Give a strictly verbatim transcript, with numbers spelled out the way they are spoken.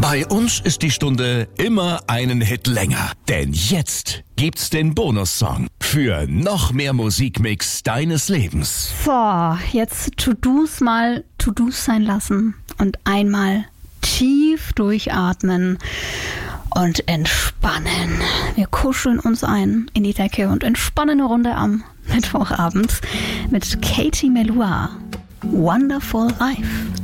Bei uns ist die Stunde immer einen Hit länger. Denn jetzt gibt's den Bonussong für noch mehr Musikmix deines Lebens. So, jetzt To-Dos mal To-Dos sein lassen und einmal tief durchatmen und entspannen. Wir kuscheln uns ein in die Decke und entspannen eine Runde am Mittwochabend mit Katie Melua. Wonderful Life.